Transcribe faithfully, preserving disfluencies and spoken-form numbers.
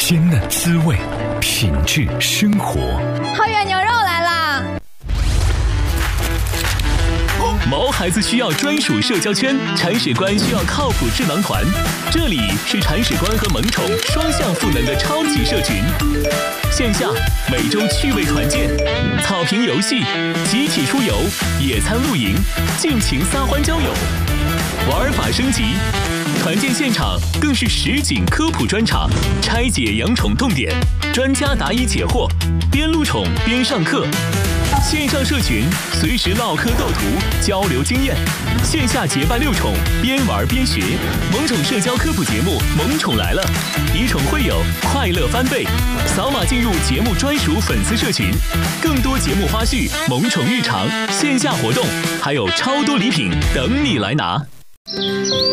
鲜嫩滋味，品质生活。 好远牛肉来啦！ 毛孩子需要专属社交圈，铲屎官需要靠谱智囊团。这里是铲屎官和萌宠双向赋能的超级社群。线下每周趣味团建、草坪游戏、集体出游、野餐露营、尽情撒欢交友，玩法升级。团建现场更是实景科普专场，拆解养宠痛点，专家答疑解惑，边录宠边上课。线上社群随时唠嗑斗图，交流经验；线下结伴遛宠，边玩边学。萌宠社交科普节目《萌宠来了》，以宠会友，快乐翻倍。扫码进入节目专属粉丝社群，更多节目花絮、萌宠日常、线下活动，还有超多礼品等你来拿。